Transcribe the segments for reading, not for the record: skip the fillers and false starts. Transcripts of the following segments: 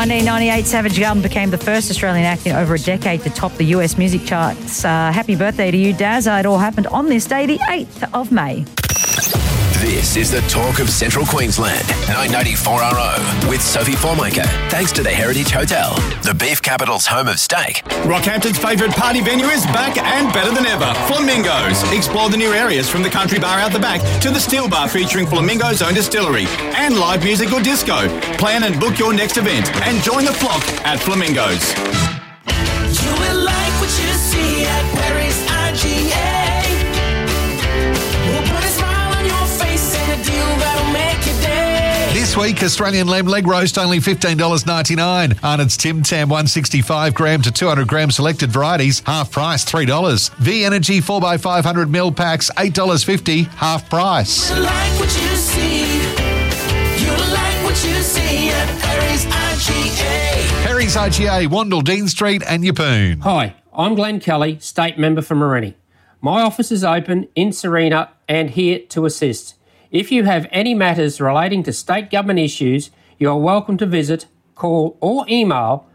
1998, Savage Garden became the first Australian act in over a decade to top the US music charts. Happy birthday to you, Daz. It all happened on this day, the 8th of May. This is the talk of Central Queensland. 994RO with Sophie Formaker. Thanks to the Heritage Hotel, the beef capital's home of steak. Rockhampton's favourite party venue is back and better than ever. Flamingos. Explore the new areas from the country bar out the back to the still bar featuring Flamingo's own distillery and live music or disco. Plan and book your next event and join the flock at Flamingos. You will like what you see at Perry's IGA. This week, Australian lamb leg roast only $15.99. Arnott's Tim Tam 165 gram to 200 gram selected varieties, half price $3. V Energy 4x500ml packs $8.50, half price. You like what you see. You like what you see at Perry's IGA. Perry's IGA, Wandle, Dean Street and Yeppoon. Hi, I'm Glenn Kelly, State Member for Morenni. My office is open in Serena and here to assist. If you have any matters relating to state government issues, you are welcome to visit, call or email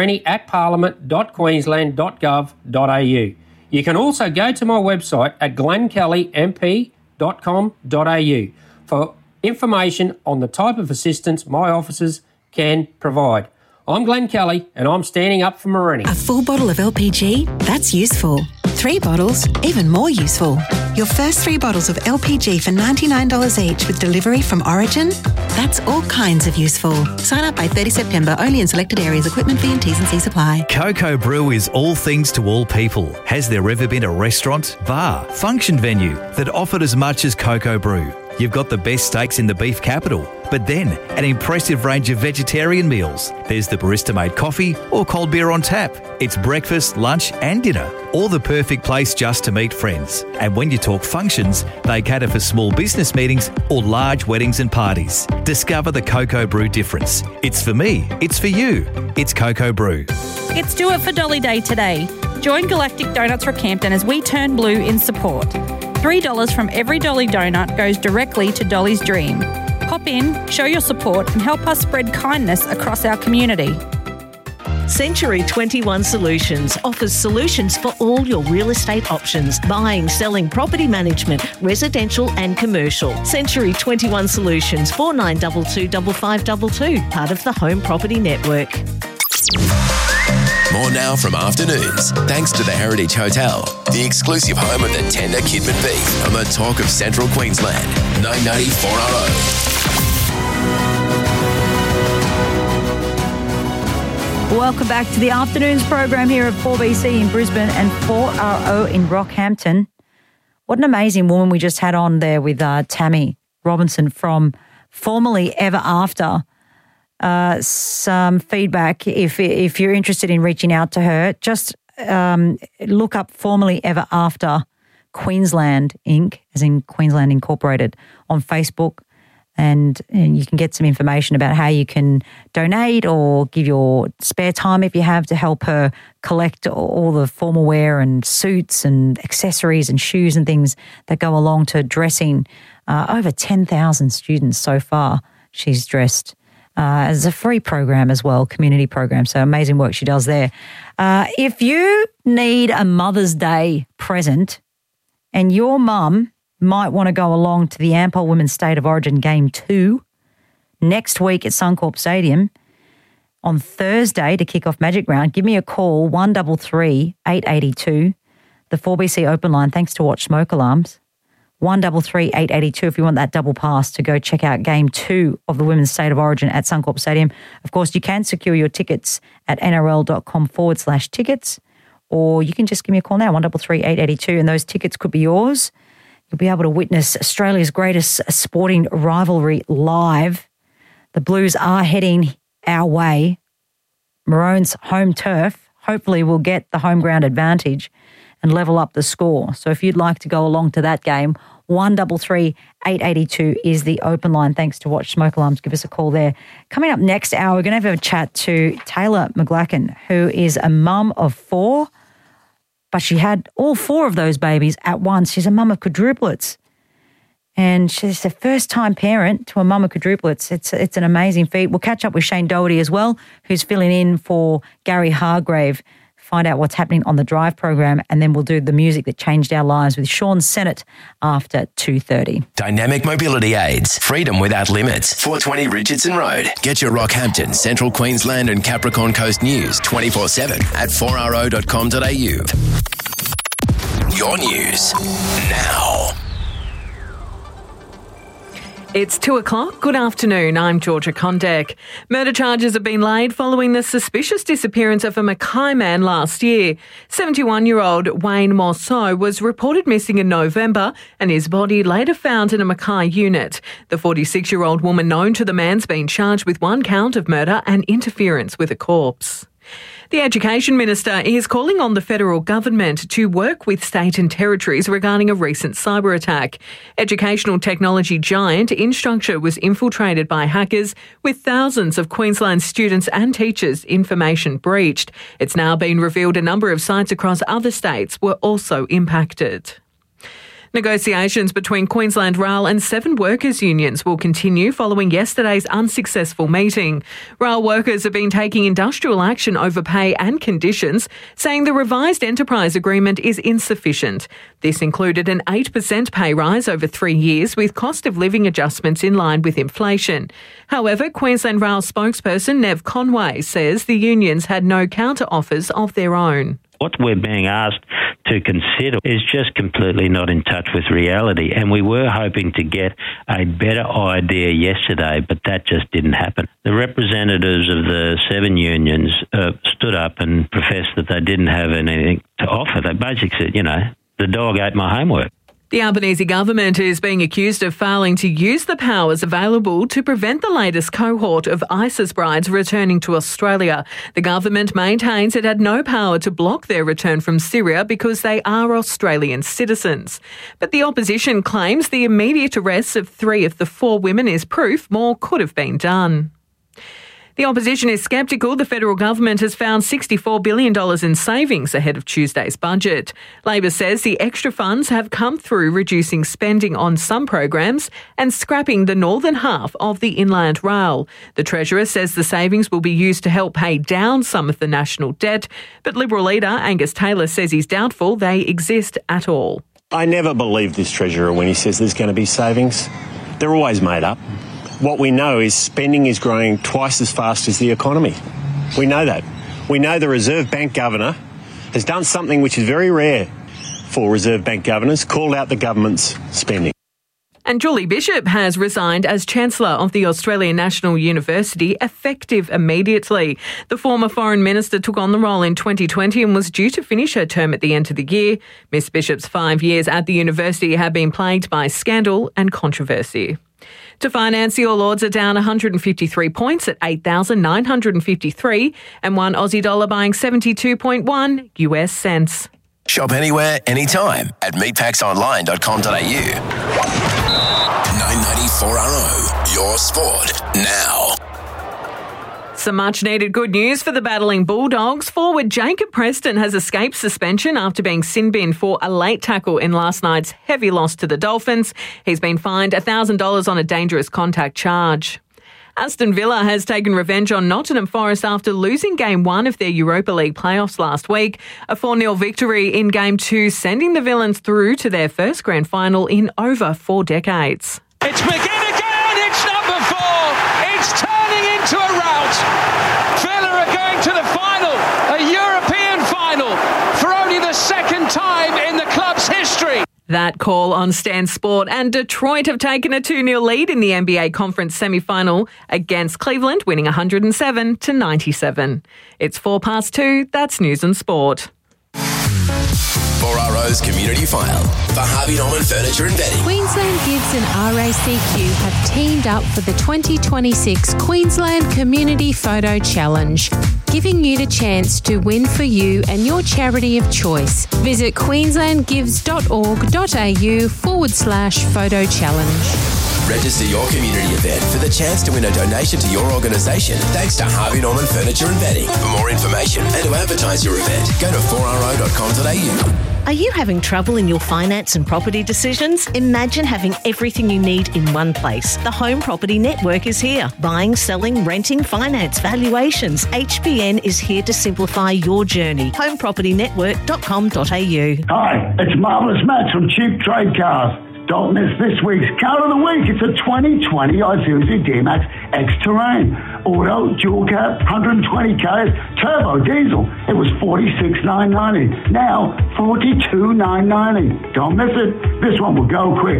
morenni@parliament.queensland.gov.au. You can also go to my website at glennkellymp.com.au for information on the type of assistance my offices can provide. I'm Glenn Kelly and I'm standing up for Morenni. A full bottle of LPG? That's useful. 3 bottles? Even more useful. Your first 3 bottles of LPG for $99 each with delivery from Origin? That's all kinds of useful. Sign up by 30 September, only in selected areas. Equipment fee and T's and C's apply. Coco Brew is all things to all people. Has there ever been a restaurant, bar, function venue that offered as much as Coco Brew? You've got the best steaks in the beef capital, but then an impressive range of vegetarian meals. There's the barista-made coffee or cold beer on tap. It's breakfast, lunch and dinner, or the perfect place just to meet friends. And when you talk functions, they cater for small business meetings or large weddings and parties. Discover the Coco Brew difference. It's for me, it's for you. It's Coco Brew. It's Do It for Dolly Day today. Join Galactic Donuts Rockhampton as we turn blue in support. $3 from every Dolly donut goes directly to Dolly's dream. Pop in, show your support and help us spread kindness across our community. Century 21 Solutions offers solutions for all your real estate options, buying, selling, property management, residential and commercial. Century 21 Solutions, 4922 5522, part of the Home Property Network. More now from Afternoons, thanks to the Heritage Hotel, the exclusive home of the tender Kidman beef on the talk of Central Queensland. 994RO. Welcome back to the Afternoons program here at 4BC in Brisbane and 4RO in Rockhampton. What an amazing woman we just had on there with Tammy Robinson from formerly Ever After. Some feedback if you're interested in reaching out to her, just look up formerly Ever After Queensland Inc., as in Queensland Incorporated, on Facebook, and you can get some information about how you can donate or give your spare time if you have to help her collect all the formal wear and suits and accessories and shoes and things that go along to dressing over 10,000 students so far. She's dressed as a free program as well, community program. So amazing work she does there. If you need a Mother's Day present and your mum might want to go along to the Ampol Women's State of Origin Game 2 next week at Suncorp Stadium on Thursday to kick off Magic Round, give me a call, 133 882, the 4BC open line, thanks to Watch Smoke Alarms. 133 882 if you want that double pass to go check out Game 2 of the Women's State of Origin at Suncorp Stadium. Of course, you can secure your tickets at nrl.com/tickets, or you can just give me a call now, 133 882, and those tickets could be yours. You'll be able to witness Australia's greatest sporting rivalry live. The Blues are heading our way. Maroon's home turf hopefully will get the home ground advantage and level up the score. So if you'd like to go along to that game, 133 882 is the open line. Thanks to Watch Smoke Alarms. Give us a call there. Coming up next hour, we're going to have a chat to Taylor McGlacken, who is a mum of 4, but she had all 4 of those babies at once. She's a mum of quadruplets. And she's a first-time parent to a mama quadruplets. It's an amazing feat. We'll catch up with Shane Doherty as well, who's filling in for Gary Hargrave, find out what's happening on the Drive program, and then we'll do the music that changed our lives with Sean Sennett after 2:30. Dynamic mobility aids. Freedom without limits. 420 Richardson Road. Get your Rockhampton, Central Queensland and Capricorn Coast news 24/7 at 4ro.com.au. Your news now. It's 2:00. Good afternoon. I'm Georgia Condek. Murder charges have been laid following the suspicious disappearance of a Mackay man last year. 71-year-old Wayne Morceau was reported missing in November and his body later found in a Mackay unit. The 46-year-old woman known to the man's been charged with 1 count of murder and interference with a corpse. The Education Minister is calling on the federal government to work with state and territories regarding a recent cyber attack. Educational technology giant Instructure was infiltrated by hackers, with thousands of Queensland students and teachers' information breached. It's now been revealed a number of sites across other states were also impacted. Negotiations between Queensland Rail and 7 workers' unions will continue following yesterday's unsuccessful meeting. Rail workers have been taking industrial action over pay and conditions, saying the revised enterprise agreement is insufficient. This included an 8% pay rise over 3 years, with cost of living adjustments in line with inflation. However, Queensland Rail spokesperson Nev Conway says the unions had no counter-offers of their own. What we're being asked to consider is just completely not in touch with reality, and we were hoping to get a better idea yesterday, but that just didn't happen. The representatives of the 7 unions stood up and professed that they didn't have anything to offer. They basically said, the dog ate my homework. The Albanese government is being accused of failing to use the powers available to prevent the latest cohort of ISIS brides returning to Australia. The government maintains it had no power to block their return from Syria because they are Australian citizens. But the opposition claims the immediate arrests of 3 of the 4 women is proof more could have been done. The opposition is sceptical the federal government has found $64 billion in savings ahead of Tuesday's budget. Labor says the extra funds have come through reducing spending on some programs and scrapping the northern half of the Inland Rail. The Treasurer says the savings will be used to help pay down some of the national debt, but Liberal leader Angus Taylor says he's doubtful they exist at all. I never believe this Treasurer when he says there's going to be savings. They're always made up. What we know is spending is growing twice as fast as the economy. We know that. We know the Reserve Bank Governor has done something which is very rare for Reserve Bank governors, called out the government's spending. And Julie Bishop has resigned as Chancellor of the Australian National University, effective immediately. The former Foreign Minister took on the role in 2020 and was due to finish her term at the end of the year. Miss Bishop's 5 years at the university have been plagued by scandal and controversy. To finance, the All Ords are down 153 points at 8,953 and one Aussie dollar buying 72.1 US cents. Shop anywhere, anytime at meatpacksonline.com.au. 994RO, your sport now. Some much-needed good news for the battling Bulldogs. Forward Jacob Preston has escaped suspension after being sin-binned for a late tackle in last night's heavy loss to the Dolphins. He's been fined $1,000 on a dangerous contact charge. Aston Villa has taken revenge on Nottingham Forest after losing Game 1 of their Europa League playoffs last week. A 4-0 victory in Game 2, sending the Villains through to their first grand final in over 4 decades. It's McGinn again! It's number 4! It's turning into a rout! Villa are going to the final, a European final, for only the second time in the club's history. That call on Stan Sport, and Detroit have taken a 2-0 lead in the NBA Conference semi-final against Cleveland, winning 107-97. It's 2:04. That's News and Sport. 4RO's Community File for Harvey Norman Furniture and Bedding. Queensland Gives and RACQ have teamed up for the 2026 Queensland Community Photo Challenge, giving you the chance to win for you and your charity of choice. Visit queenslandgives.org.au/photo challenge. Register your community event for the chance to win a donation to your organisation thanks to Harvey Norman Furniture and Bedding. For more information and to advertise your event, go to 4ro.com.au. Are you having trouble in your finance and property decisions? Imagine having everything you need in one place. The Home Property Network is here. Buying, selling, renting, finance, valuations. HPN is here to simplify your journey. homepropertynetwork.com.au. Hi, it's Marvellous Matt from Cheap Trade Cars. Don't miss this week's car of the week. It's a 2020 Isuzu D-Max X-Terrain. Auto, dual cab, 120 k's, turbo diesel. It was $46,990. Now, $42,990. Don't miss it. This one will go quick.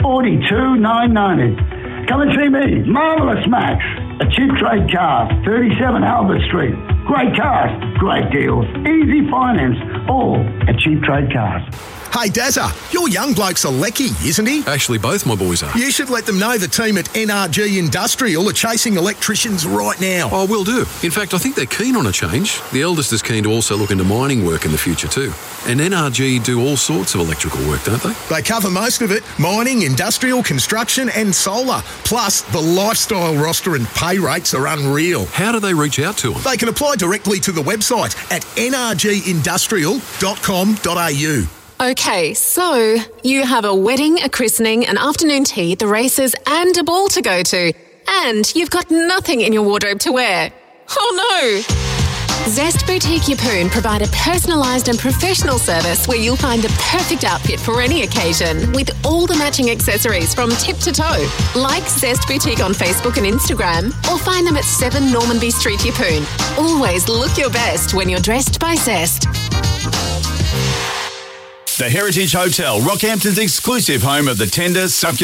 $42,990. Come and see me, Marvellous Max, at Cheap Trade Cars, 37 Albert Street. Great cars, great deals, easy finance, all at Cheap Trade Cars. Hey, Dazza, your young bloke's a lecky, isn't he? Actually, both my boys are. You should let them know the team at NRG Industrial are chasing electricians right now. Oh, will do. In fact, I think they're keen on a change. The eldest is keen to also look into mining work in the future too. And NRG do all sorts of electrical work, don't they? They cover most of it. Mining, industrial, construction and solar. Plus, the lifestyle roster and pay rates are unreal. How do they reach out to them? They can apply directly to the website at nrgindustrial.com.au. Okay, so you have a wedding, a christening, an afternoon tea, the races and a ball to go to. And you've got nothing in your wardrobe to wear. Oh no! Zest Boutique Yeppoon provide a personalised and professional service where you'll find the perfect outfit for any occasion with all the matching accessories from tip to toe. Like Zest Boutique on Facebook and Instagram or find them at 7 Normanby Street, Yeppoon. Always look your best when you're dressed by Zest. The Heritage Hotel, Rockhampton's exclusive home of the tender, succulent